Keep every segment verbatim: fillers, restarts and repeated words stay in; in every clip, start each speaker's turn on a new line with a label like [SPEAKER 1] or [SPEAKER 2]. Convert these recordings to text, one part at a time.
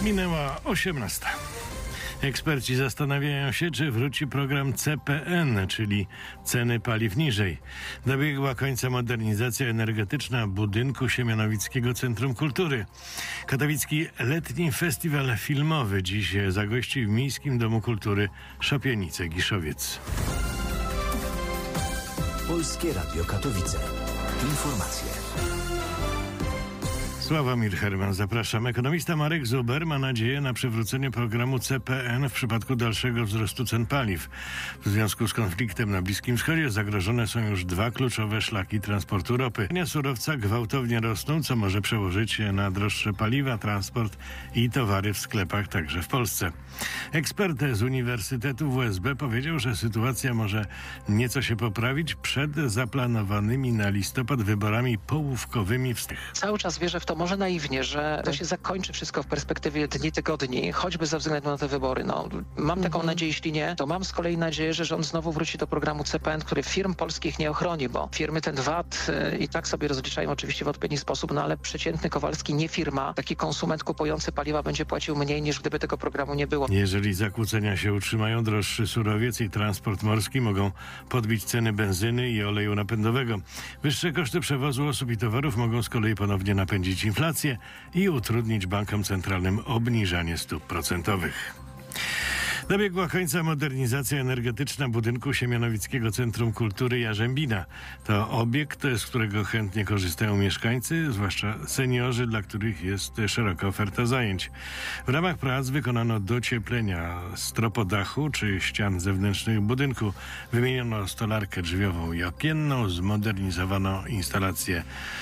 [SPEAKER 1] Minęła osiemnasta. Eksperci zastanawiają się, czy wróci program C P N, czyli ceny paliw niżej. Dobiegła końca modernizacja energetyczna budynku Siemianowickiego Centrum Kultury. Katowicki letni festiwal filmowy dziś zagości w Miejskim Domu Kultury Szopienice-Giszowiec.
[SPEAKER 2] Polskie Radio Katowice. Informacje.
[SPEAKER 1] Sławomir Herman, zapraszam. Ekonomista Marek Zuber ma nadzieję na przywrócenie programu C P N w przypadku dalszego wzrostu cen paliw. W związku z konfliktem na Bliskim Wschodzie zagrożone są już dwa kluczowe szlaki transportu ropy. Ceny surowca gwałtownie rosną, co może przełożyć się na droższe paliwa, transport i towary w sklepach, także w Polsce. Ekspert z Uniwersytetu W S B powiedział, że sytuacja może nieco się poprawić przed zaplanowanymi na listopad wyborami połówkowymi w Stych.
[SPEAKER 3] Cały czas wierzę w to, może naiwnie, że to się zakończy wszystko w perspektywie dni, tygodni, choćby ze względu na te wybory. No, mam taką
[SPEAKER 4] Mhm.
[SPEAKER 3] nadzieję, jeśli nie, to mam z kolei nadzieję, że rząd znowu wróci do programu C P N, który firm polskich nie ochroni, bo firmy ten V A T y, i tak sobie rozliczają oczywiście w odpowiedni sposób, no ale przeciętny Kowalski, nie firma, taki konsument kupujący paliwa będzie płacił mniej, niż gdyby tego programu nie było.
[SPEAKER 1] Jeżeli zakłócenia się utrzymają, droższy surowiec i transport morski mogą podbić ceny benzyny i oleju napędowego. Wyższe koszty przewozu osób i towarów mogą z kolei ponownie napędzić inflację i utrudnić bankom centralnym obniżanie stóp procentowych. Dobiegła końca modernizacja energetyczna budynku Siemianowickiego Centrum Kultury Jarzębina. To obiekt, z którego chętnie korzystają mieszkańcy, zwłaszcza seniorzy, dla których jest szeroka oferta zajęć. W ramach prac wykonano docieplenia stropodachu czy ścian zewnętrznych budynku. Wymieniono stolarkę drzwiową i okienną, zmodernizowano instalację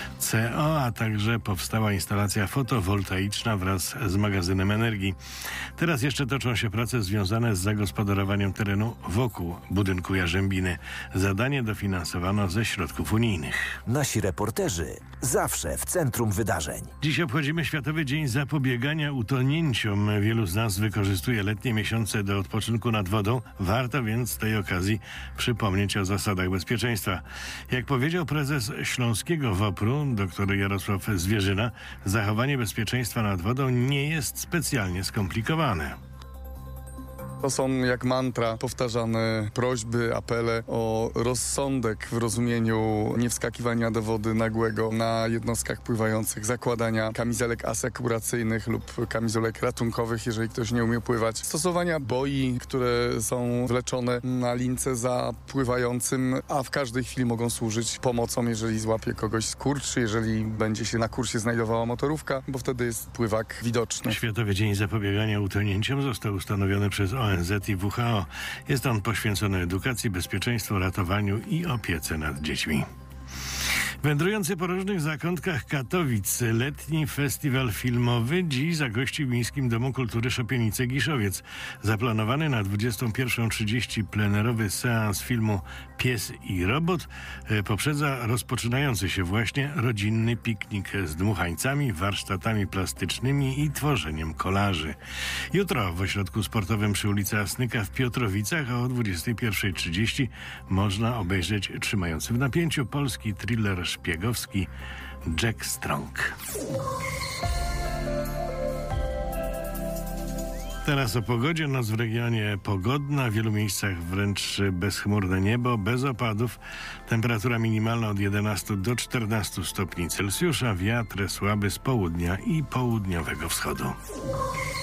[SPEAKER 1] C O, a także powstała instalacja fotowoltaiczna wraz z magazynem energii. Teraz jeszcze toczą się prace związane z zagospodarowaniem terenu wokół budynku Jarzębiny. Zadanie dofinansowano ze środków unijnych.
[SPEAKER 2] Nasi reporterzy zawsze w centrum wydarzeń.
[SPEAKER 1] Dziś obchodzimy Światowy Dzień Zapobiegania Utonięciom. Wielu z nas wykorzystuje letnie miesiące do odpoczynku nad wodą. Warto więc z tej okazji przypomnieć o zasadach bezpieczeństwa. Jak powiedział prezes Śląskiego W O P R u, dr Jarosław Zwierzyna, zachowanie bezpieczeństwa nad wodą nie jest specjalnie skomplikowane.
[SPEAKER 5] To są jak mantra powtarzane prośby, apele o rozsądek w rozumieniu niewskakiwania do wody nagłego na jednostkach pływających, zakładania kamizelek asekuracyjnych lub kamizelek ratunkowych, jeżeli ktoś nie umie pływać, stosowania boi, które są wleczone na lince za pływającym, a w każdej chwili mogą służyć pomocą, jeżeli złapie kogoś skurcz, jeżeli będzie się na kursie znajdowała motorówka, bo wtedy jest pływak widoczny.
[SPEAKER 1] Światowy Dzień Zapobiegania Utonięciom został ustanowiony przez O N Z i W H O. Jest on poświęcony edukacji, bezpieczeństwu, ratowaniu i opiece nad dziećmi. Wędrujący po różnych zakątkach Katowic letni festiwal filmowy dziś zagości w Miejskim Domu Kultury Szopienice-Giszowiec. Zaplanowany na dwudziestą pierwszą trzydzieści plenerowy seans filmu Pies i Robot e, poprzedza rozpoczynający się właśnie rodzinny piknik z dmuchańcami, warsztatami plastycznymi i tworzeniem kolaży. Jutro w ośrodku sportowym przy ulicy Asnyka w Piotrowicach o dwudziestej pierwszej trzydzieści można obejrzeć trzymający w napięciu polski thriller szpiegowski Jack Strong. Teraz o pogodzie. Noc w regionie pogodna, w wielu miejscach wręcz bezchmurne niebo, bez opadów. Temperatura minimalna od jedenastu do czternastu stopni Celsjusza, wiatr słaby z południa i południowego wschodu.